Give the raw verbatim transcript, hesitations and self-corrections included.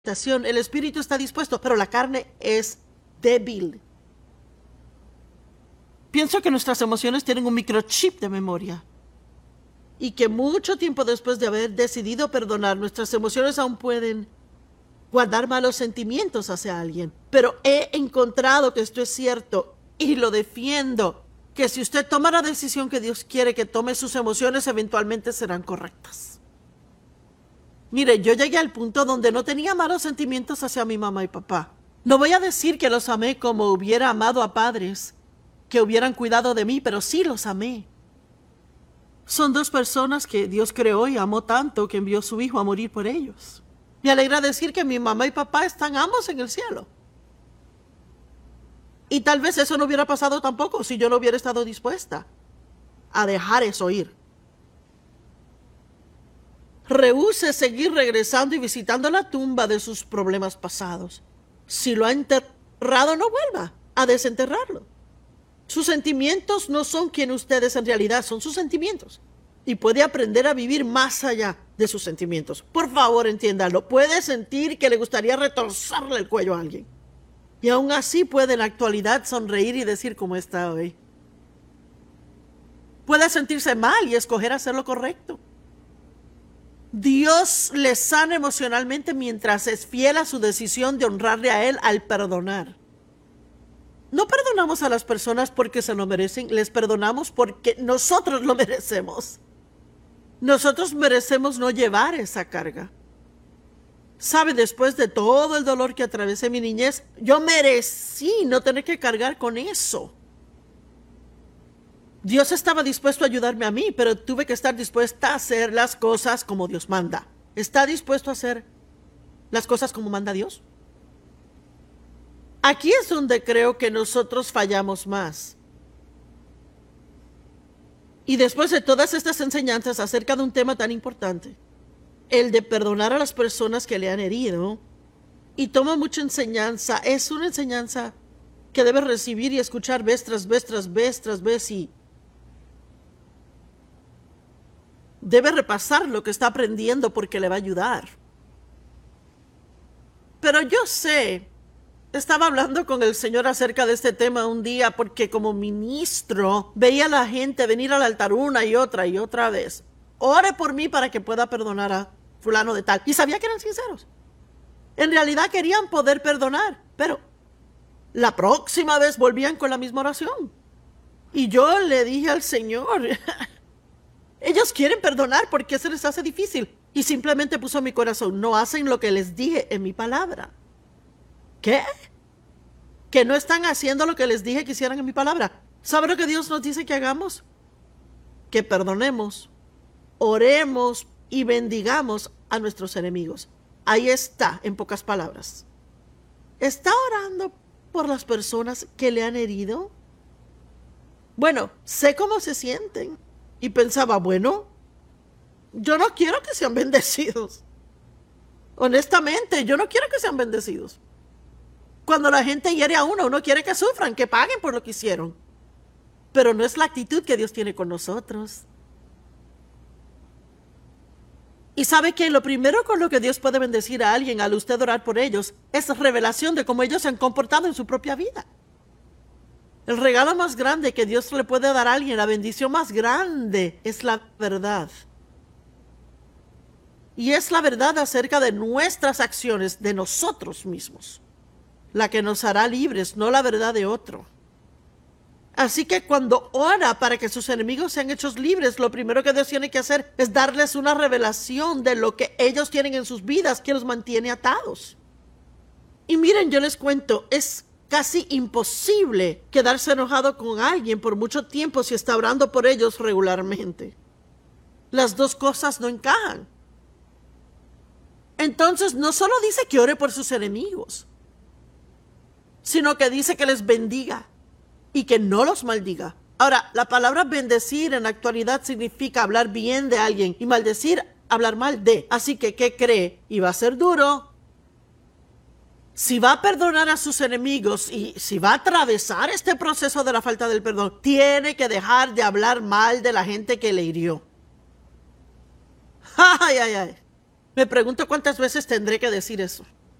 El espíritu está dispuesto, pero la carne es débil. Pienso que nuestras emociones tienen un microchip de memoria y que mucho tiempo después de haber decidido perdonar, nuestras emociones aún pueden guardar malos sentimientos hacia alguien. Pero he encontrado que esto es cierto y lo defiendo, que si usted toma la decisión que Dios quiere que tome, sus emociones eventualmente serán correctas. Mire, yo llegué al punto donde no tenía malos sentimientos hacia mi mamá y papá. No voy a decir que los amé como hubiera amado a padres que hubieran cuidado de mí, pero sí los amé. Son dos personas que Dios creó y amó tanto que envió a su hijo a morir por ellos. Me alegra decir que mi mamá y papá están ambos en el cielo. Y tal vez eso no hubiera pasado tampoco si yo no hubiera estado dispuesta a dejar eso ir. Rehúse seguir regresando y visitando la tumba de sus problemas pasados. Si lo ha enterrado, no vuelva a desenterrarlo. Sus sentimientos no son quien ustedes en realidad son, sus sentimientos. Y puede aprender a vivir más allá de sus sentimientos. Por favor, entiéndalo. Puede sentir que le gustaría retorcerle el cuello a alguien. Y aún así puede en la actualidad sonreír y decir cómo está hoy. Puede sentirse mal y escoger hacer lo correcto. Dios le sana emocionalmente mientras es fiel a su decisión de honrarle a Él al perdonar. No perdonamos a las personas porque se lo merecen, les perdonamos porque nosotros lo merecemos. Nosotros merecemos no llevar esa carga. Sabe, después de todo el dolor que atravesé mi niñez, yo merecí no tener que cargar con eso. Dios estaba dispuesto a ayudarme a mí, pero tuve que estar dispuesta a hacer las cosas como Dios manda. ¿Está dispuesto a hacer las cosas como manda Dios? Aquí es donde creo que nosotros fallamos más. Y después de todas estas enseñanzas acerca de un tema tan importante, el de perdonar a las personas que le han herido, y toma mucha enseñanza, es una enseñanza que debe recibir y escuchar vez tras vez, tras vez, tras vez, y debe repasar lo que está aprendiendo porque le va a ayudar. Pero yo sé, estaba hablando con el Señor acerca de este tema un día porque como ministro veía a la gente venir al altar una y otra y otra vez. Ore por mí para que pueda perdonar a fulano de tal. Y sabía que eran sinceros. En realidad querían poder perdonar, pero la próxima vez volvían con la misma oración. Y yo le dije al Señor, ellos quieren perdonar porque se les hace difícil. Y simplemente puso en mi corazón, no hacen lo que les dije en mi palabra. ¿Qué? Que no están haciendo lo que les dije que hicieran en mi palabra. ¿Sabe lo que Dios nos dice que hagamos? Que perdonemos, oremos y bendigamos a nuestros enemigos. Ahí está, en pocas palabras. ¿Está orando por las personas que le han herido? Bueno, sé cómo se sienten. Y pensaba, bueno, yo no quiero que sean bendecidos. Honestamente, yo no quiero que sean bendecidos. Cuando la gente hiere a uno, uno quiere que sufran, que paguen por lo que hicieron. Pero no es la actitud que Dios tiene con nosotros. Y sabe que lo primero con lo que Dios puede bendecir a alguien al usted orar por ellos es revelación de cómo ellos se han comportado en su propia vida. El regalo más grande que Dios le puede dar a alguien, la bendición más grande, es la verdad. Y es la verdad acerca de nuestras acciones, de nosotros mismos, la que nos hará libres, no la verdad de otro. Así que cuando ora para que sus enemigos sean hechos libres, lo primero que Dios tiene que hacer es darles una revelación de lo que ellos tienen en sus vidas que los mantiene atados. Y miren, yo les cuento, es casi imposible quedarse enojado con alguien por mucho tiempo si está orando por ellos regularmente. Las dos cosas no encajan. Entonces, no solo dice que ore por sus enemigos, sino que dice que les bendiga y que no los maldiga. Ahora, la palabra bendecir en la actualidad significa hablar bien de alguien y maldecir, hablar mal de. Así que, ¿qué cree? Y va a ser duro. Si va a perdonar a sus enemigos y si va a atravesar este proceso de la falta del perdón, tiene que dejar de hablar mal de la gente que le hirió. Ay, ay, ay. Me pregunto cuántas veces tendré que decir eso.